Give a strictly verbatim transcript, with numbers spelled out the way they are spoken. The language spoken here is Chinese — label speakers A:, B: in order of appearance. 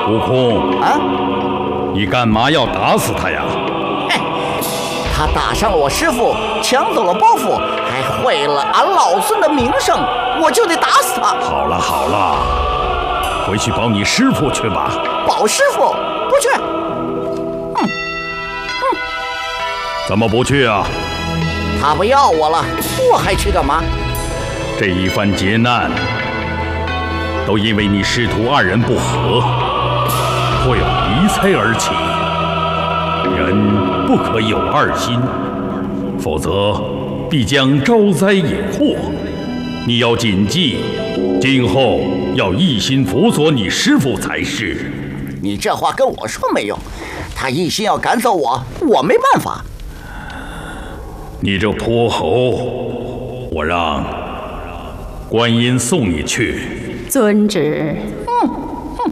A: 悟空
B: 啊，
A: 你干嘛要打死他呀？
B: 嘿，他打伤了我师傅，抢走了包袱，还坏了俺老孙的名声，我就得打死他。
A: 好了好了，回去保你师傅去吧。
B: 保师傅不去。哼哼，
A: 怎么不去啊？
B: 他不要我了，我还去干嘛？
A: 这一番劫难，都因为你师徒二人不和，或有离猜而起。人不可有二心，否则必将招灾引祸。你要谨记，今后要一心辅佐你师傅才是。
B: 你这话跟我说没用，他一心要赶走我，我没办法。
A: 你这泼猴，我让观音送你去。
C: 遵旨。